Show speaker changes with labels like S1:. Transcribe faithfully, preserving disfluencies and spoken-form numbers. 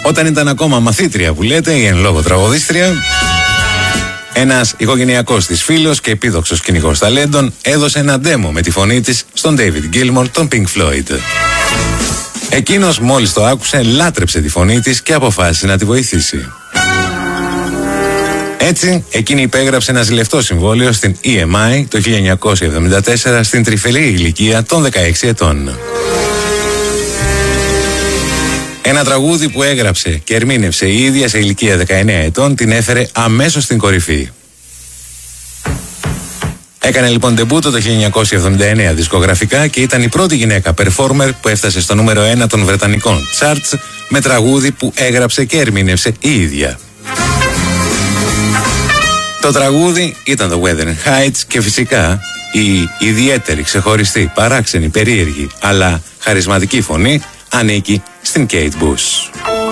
S1: Όταν ήταν ακόμα μαθήτρια που λέτε, η εν λόγω τραγουδίστρια, ένας οικογενειακός της φίλος και επίδοξος κυνηγός ταλέντων έδωσε ένα ντέμο με τη φωνή της στον David Gilmour, τον Pink Floyd. Εκείνος μόλις το άκουσε, λάτρεψε τη φωνή της και αποφάσισε να τη βοηθήσει. Έτσι, εκείνη υπέγραψε ένα ζηλευτό συμβόλαιο στην ι εμ άι το χίλια εννιακόσια εβδομήντα τέσσερα στην τρυφερή ηλικία των δεκαέξι ετών. Ένα τραγούδι που έγραψε και ερμήνευσε η ίδια σε ηλικία δεκαεννέα ετών την έφερε αμέσως στην κορυφή. Έκανε λοιπόν ντεμπούτο το χίλια εννιακόσια εβδομήντα εννέα δισκογραφικά και ήταν η πρώτη γυναίκα performer που έφτασε στο νούμερο ένα των βρετανικών charts με τραγούδι που έγραψε και ερμήνευσε η ίδια. Το τραγούδι ήταν το Wuthering Heights και φυσικά η ιδιαίτερη, ξεχωριστή, παράξενη, περίεργη αλλά χαρισματική φωνή ανήκει στην Kate Bush.